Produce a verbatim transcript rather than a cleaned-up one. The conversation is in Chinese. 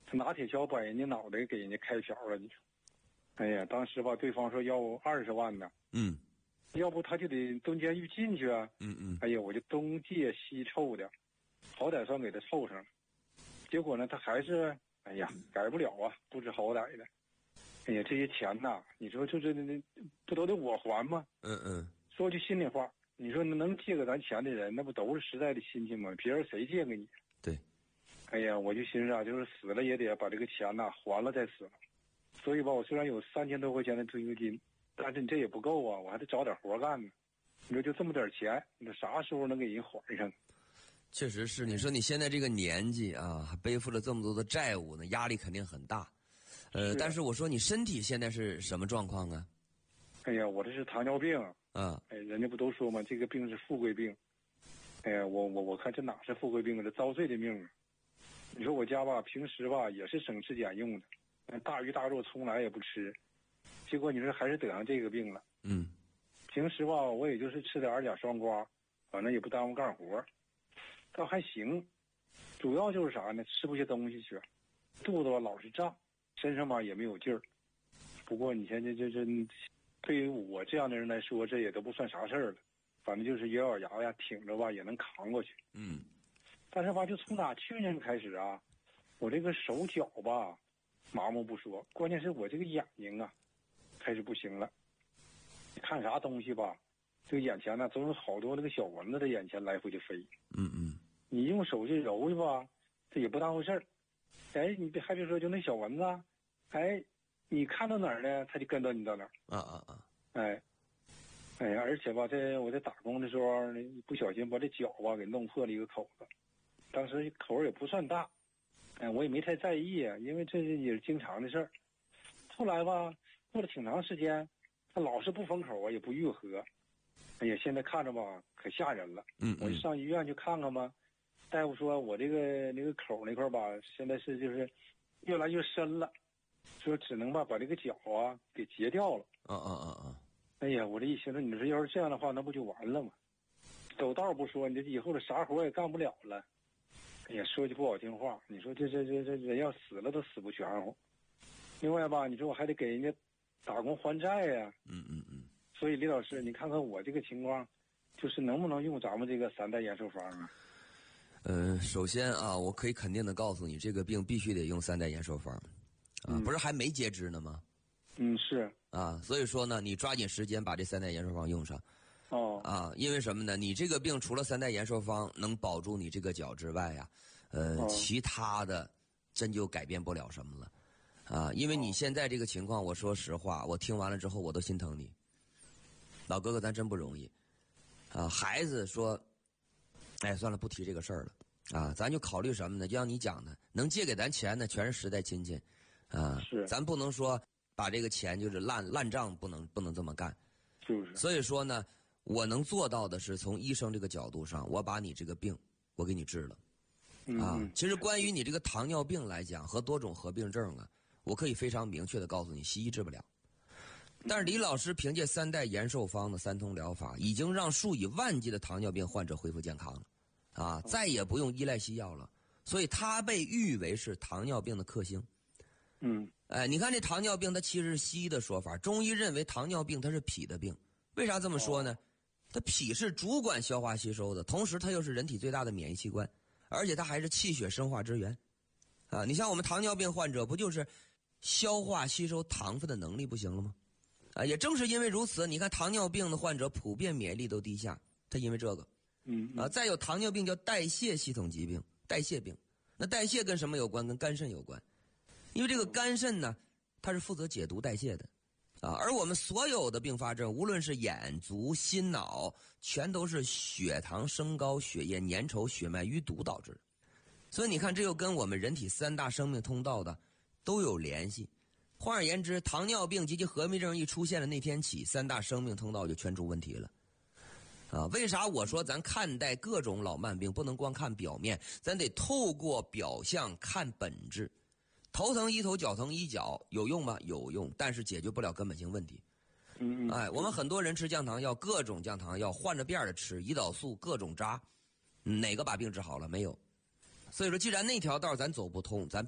他拿铁锹把人家脑袋给人家开瓢了，你说。哎呀，当时吧，对方说要二十万呢。 嗯。 要不他就得蹲监狱进去啊。 嗯嗯。 哎呀，我就东借西凑的，好歹算给他凑上了。结果呢，他还是哎呀改不了啊，不知好歹的。哎呀，这些钱呐，你说这这这不都得我还吗？ 嗯嗯。 说句心里话，你说能借给咱钱的人，那不都是实在的亲戚吗？别人谁借给你？ 对。 哎呀，我就寻思啊，就是死了也得把这个钱呐还了再死了。所以吧，我虽然有三千多块钱的退休金，但是你这也不够啊，我还得找点活干呢。你说就这么点钱，你这啥时候能给人还上？ 确实是，你说你现在这个年纪啊，还背负了这么多的债务呢，压力肯定很大。呃，但是我说你身体现在是什么状况啊？ 哎呀，我这是糖尿病。 啊。 哎，人家不都说吗？这个病是富贵病。哎呀，我我我看这哪是富贵病啊，这遭罪的命啊！你说我家吧，平时吧也是省吃俭用的，大鱼大肉从来也不吃，结果你说还是得上这个病了。 嗯。 平时吧，我也就是吃点二甲双胍，反正也不耽误干活，倒还行。主要就是啥呢？吃不下东西去，肚子吧老是胀，身上吧也没有劲儿。不过你看这这这，对于我这样的人来说，这也都不算啥事儿了。反正就是咬咬牙呀，挺着吧也能扛过去。 嗯。但是吧，就从打去年开始啊，我这个手脚吧麻木不说，关键是我这个眼睛啊开始不行了。看啥东西吧，这个眼前呢总有好多那个小蚊子在眼前来回的飞。 嗯嗯。 你用手去揉去吧，这也不当回事儿。哎，你别还别说，就那小蚊子，哎，你看到哪儿呢，它就跟到你到哪儿。 啊啊啊！ 哎，哎呀，而且吧，在我在打工的时候，不小心把这脚吧给弄破了一个口子。当时口也不算大，哎，我也没太在意啊，因为这也是经常的事儿。后来吧，过了挺长时间，他老是不封口啊，也不愈合。哎呀，现在看着吧，可吓人了。 嗯嗯。 我就上医院去看看吧，大夫说我这个那个口那块吧，现在是就是越来越深了，说只能吧把这个脚啊给截掉了。 啊啊啊啊！ 哎呀，我这一寻思，你说要是这样的话，那不就完了吗？走道不说，你这以后的啥活也干不了了。哎呀，说句不好听话，你说这这这这人要死了都死不全乎。另外吧，你说我还得给人家打工还债呀。 嗯嗯嗯。 所以李老师，你看看我这个情况，就是能不能用咱们这个三代延寿方啊？ 呃，首先啊，我可以肯定的告诉你，这个病必须得用三代延寿方，啊， 嗯、 不是还没截肢呢吗？ 嗯，是啊，所以说呢，你抓紧时间把这三代延寿方用上。 哦。 啊，因为什么呢？你这个病除了三代延寿方能保住你这个脚之外呀，呃， 哦、 其他的真就改变不了什么了。啊，因为你现在这个情况，我说实话，我听完了之后我都心疼你。老哥哥，咱真不容易。啊，孩子说，哎，算了，不提这个事儿了。啊，咱就考虑什么呢？就像你讲的，能借给咱钱的全是实在亲戚。啊， 是。 咱不能说把这个钱就是烂烂账，不能不能这么干。 就是。 所以说呢，我能做到的是从医生这个角度上，我把你这个病我给你治了。啊， 嗯、 其实关于你这个糖尿病来讲和多种合并症啊，我可以非常明确的告诉你，西医治不了。但是李老师凭借三代延寿方的三通疗法，已经让数以万计的糖尿病患者恢复健康了，啊，再也不用依赖西药了。所以他被誉为是糖尿病的克星。 嗯， 哎，你看这糖尿病，它其实是西医的说法，中医认为糖尿病它是脾的病。为啥这么说呢？它脾是主管消化吸收的，同时它又是人体最大的免疫器官，而且它还是气血生化之源。啊，你像我们糖尿病患者，不就是消化吸收糖分的能力不行了吗？啊，也正是因为如此，你看糖尿病的患者普遍免疫力都低下，他因为这个。 嗯啊，再有糖尿病叫代谢系统疾病，代谢病。那代谢跟什么有关？跟肝肾有关。因为这个肝肾呢，它是负责解毒代谢的。啊，而我们所有的并发症，无论是眼、足、心、脑，全都是血糖升高、血液粘稠、血脉淤堵导致的。所以你看，这又跟我们人体三大生命通道的都有联系。换而言之，糖尿病及其合并症一出现的那天起，三大生命通道就全出问题了。啊，为啥我说咱看待各种老慢病不能光看表面，咱得透过表象看本质。头疼医头，脚疼医脚，有用吗？有用，但是解决不了根本性问题。 嗯嗯。 哎，我们很多人吃降糖药，各种降糖药换着遍的吃，胰岛素各种扎，哪个把病治好了？没有。所以说，既然那条道咱走不通，咱